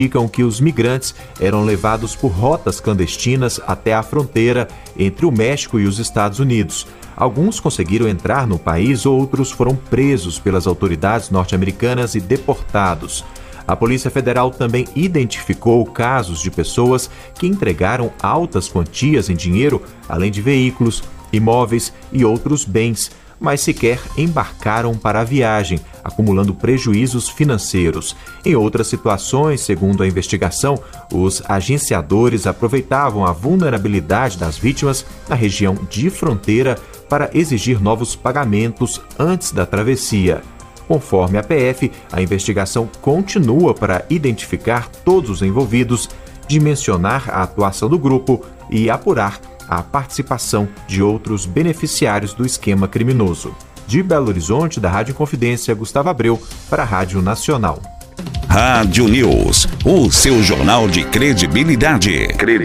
indicam que os migrantes eram levados por rotas clandestinas até a fronteira entre o México e os Estados Unidos. Alguns conseguiram entrar no país, outros foram presos pelas autoridades norte-americanas e deportados. A Polícia Federal também identificou casos de pessoas que entregaram altas quantias em dinheiro, além de veículos, imóveis e outros bens, mas sequer embarcaram para a viagem, acumulando prejuízos financeiros. Em outras situações, segundo a investigação, os agenciadores aproveitavam a vulnerabilidade das vítimas na região de fronteira para exigir novos pagamentos antes da travessia. Conforme a PF, a investigação continua para identificar todos os envolvidos, dimensionar a atuação do grupo e apurar a participação de outros beneficiários do esquema criminoso. De Belo Horizonte, da Rádio Inconfidência, Gustavo Abreu, para a Rádio Nacional. Rádio News, o seu jornal de credibilidade.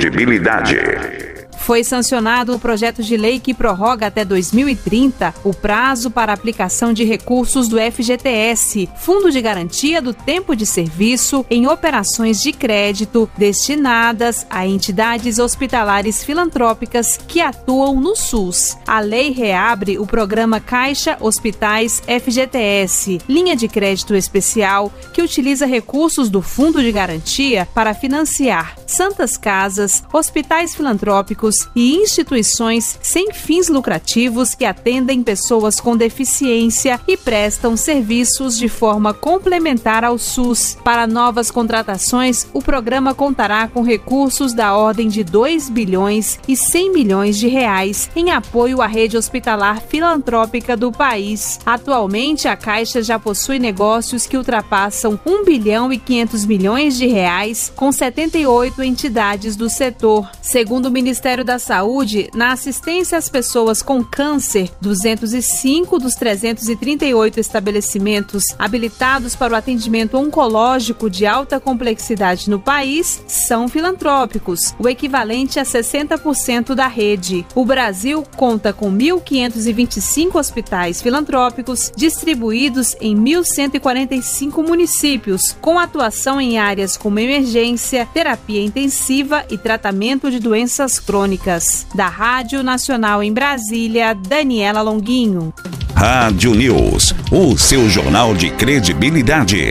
Foi sancionado o projeto de lei que prorroga até 2030 o prazo para aplicação de recursos do FGTS, Fundo de Garantia do Tempo de Serviço, em operações de crédito destinadas a entidades hospitalares filantrópicas que atuam no SUS. A lei reabre o programa Caixa Hospitais FGTS, linha de crédito especial que utiliza recursos do Fundo de Garantia para financiar santas casas, hospitais filantrópicos e instituições sem fins lucrativos que atendem pessoas com deficiência e prestam serviços de forma complementar ao SUS. Para novas contratações, o programa contará com recursos da ordem de 2 bilhões e 100 milhões de reais em apoio à rede hospitalar filantrópica do país. Atualmente, a Caixa já possui negócios que ultrapassam 1 bilhão e 500 milhões de reais com 78 entidades do setor. Segundo o Ministério da Saúde, na assistência às pessoas com câncer, 205 dos 338 estabelecimentos habilitados para o atendimento oncológico de alta complexidade no país são filantrópicos, o equivalente a 60% da rede. O Brasil conta com 1.525 hospitais filantrópicos distribuídos em 1.145 municípios, com atuação em áreas como emergência, terapia intensiva e tratamento de doenças crônicas. Da Rádio Nacional em Brasília, Daniela Longuinho. Rádio News, o seu jornal de credibilidade.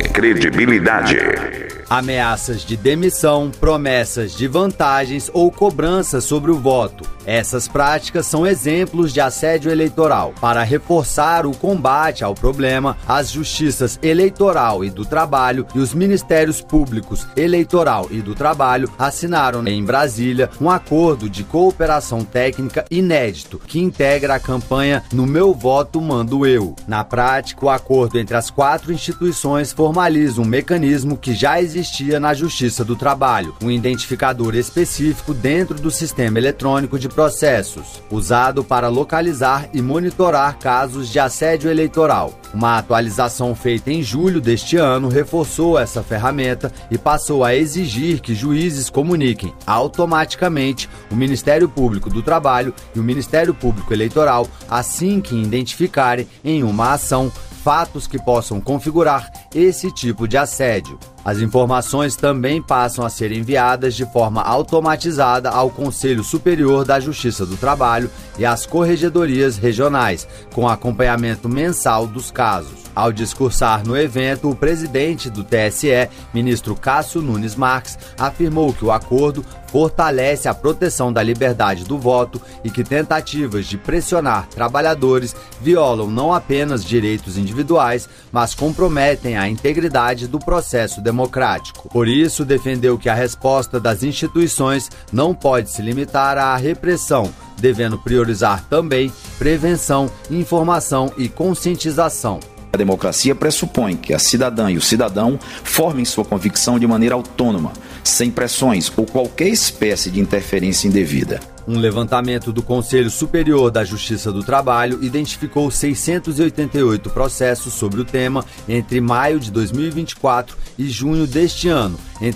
Ameaças de demissão, promessas de vantagens ou cobranças sobre o voto. Essas práticas são exemplos de assédio eleitoral. Para reforçar o combate ao problema, as Justiças Eleitoral e do Trabalho e os Ministérios Públicos Eleitoral e do Trabalho assinaram em Brasília um acordo de cooperação técnica inédito que integra a campanha No Meu Voto Mando Eu. Na prática, o acordo entre as 4 instituições formaliza um mecanismo que já existia na Justiça do Trabalho, um identificador específico dentro do sistema eletrônico de processos, usado para localizar e monitorar casos de assédio eleitoral. Uma atualização feita em julho deste ano reforçou essa ferramenta e passou a exigir que juízes comuniquem automaticamente o Ministério Público do Trabalho e o Ministério Público Eleitoral assim que identificarem em uma ação fatos que possam configurar esse tipo de assédio. As informações também passam a ser enviadas de forma automatizada ao Conselho Superior da Justiça do Trabalho e às corregedorias regionais, com acompanhamento mensal dos casos. Ao discursar no evento, o presidente do TSE, ministro Cássio Nunes Marques, afirmou que o acordo fortalece a proteção da liberdade do voto e que tentativas de pressionar trabalhadores violam não apenas direitos individuais, mas comprometem a integridade do processo democrático. Por isso, defendeu que a resposta das instituições não pode se limitar à repressão, devendo priorizar também prevenção, informação e conscientização. A democracia pressupõe que a cidadã e o cidadão formem sua convicção de maneira autônoma, sem pressões ou qualquer espécie de interferência indevida. Um levantamento do Conselho Superior da Justiça do Trabalho identificou 688 processos sobre o tema entre maio de 2024 e junho deste ano, entre